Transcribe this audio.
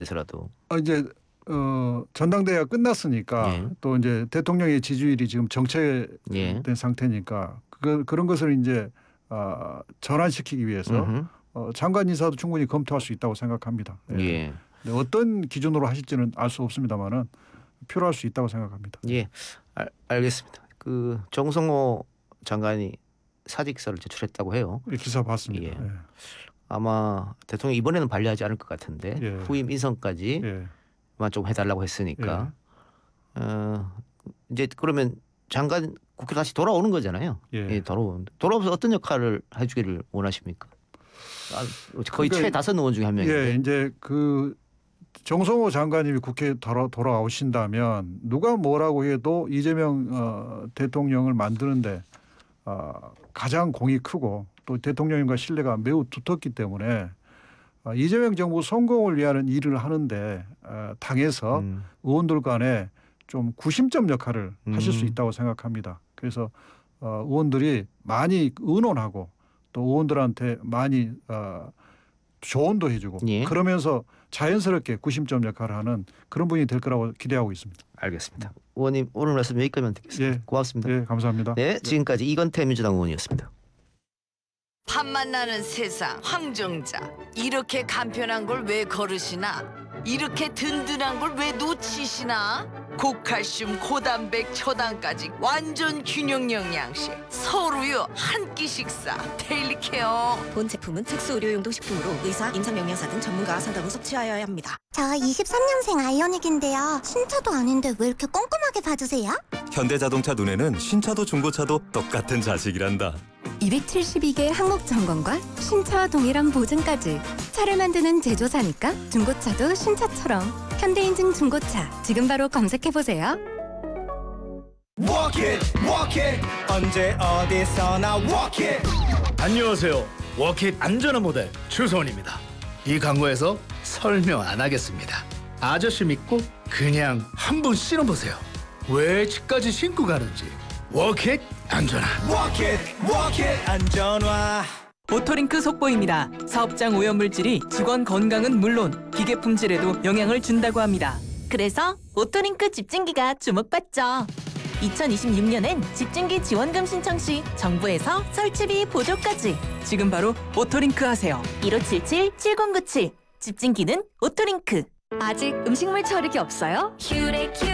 에서라도. 이제 전당대회가 끝났으니까 예. 또 이제 대통령의 지지율이 지금 정체된 예. 상태니까 그런 것을 이제 전환시키기 위해서 음흠. 장관 인사도 충분히 검토할 수 있다고 생각합니다. 예. 예. 근데 어떤 기준으로 하실지는 알 수 없습니다만은 필요할 수 있다고 생각합니다. 예. 알겠습니다. 그 정성호 장관이 사직서를 제출했다고 해요. 기사 봤습니다. 예. 예. 아마 대통령이 이번에는 반려하지 않을 것 같은데 예. 후임 인선까지만 예. 좀 해달라고 했으니까 이제 그러면 장관 국회 다시 돌아오는 거잖아요. 예. 돌아오면서 어떤 역할을 해주기를 원하십니까? 거의 그러니까, 최다선 의원 중에 한 명인데. 예, 이제 그 정성호 장관님이 국회에 돌아오신다면 누가 뭐라고 해도 이재명 대통령을 만드는데 가장 공이 크고 또 대통령님과 신뢰가 매우 두텁기 때문에 이재명 정부 성공을 위한 일을 하는데 당에서 의원들 간에 좀 구심점 역할을 하실 수 있다고 생각합니다. 그래서 의원들이 많이 의논하고 또 의원들한테 많이 조언도 해주고 예. 그러면서 자연스럽게 구심점 역할을 하는 그런 분이 될 거라고 기대하고 있습니다. 알겠습니다. 의원님 오늘 말씀 여기까지만 듣겠습니다. 예. 고맙습니다. 예, 감사합니다. 네, 지금까지 이건태 민주당 의원이었습니다. 밥만 나는 세상 황정자 이렇게 간편한 걸 왜 거르시나 이렇게 든든한 걸 왜 놓치시나 고칼슘 고단백 초당까지 완전 균형 영양식 서울우유 한 끼 식사 데일리케어. 본 제품은 특수 의료용도 식품으로 의사, 임상영양사 등 전문가와 상담 후 섭취하여야 합니다. 저 23년생 아이오닉인데요. 신차도 아닌데 왜 이렇게 꼼꼼하게 봐주세요? 현대자동차 눈에는 신차도 중고차도 똑같은 자식이란다. 272개 항목 점검과 신차와 동일한 보증까지. 차를 만드는 제조사니까 중고차도 신차처럼. 현대인증 중고차 지금 바로 검색해보세요. Walk it, walk it. 언제 어디서나 walk it. 안녕하세요. 워킷 안전한 모델 추소원입니다. 이 광고에서 설명 안 하겠습니다. 아저씨 믿고 그냥 한번 신어보세요. 왜 집까지 신고 가는지. 워킷 안전한. Walk it, walk it. 안전화. 오토링크 속보입니다. 사업장 오염물질이 직원 건강은 물론 기계 품질에도 영향을 준다고 합니다. 그래서 오토링크 집진기가 주목받죠. 2026년엔 집진기 지원금 신청 시 정부에서 설치비 보조까지. 지금 바로 오토링크 하세요. 1577-7097 집진기는 오토링크. 아직 음식물 처리기 없어요?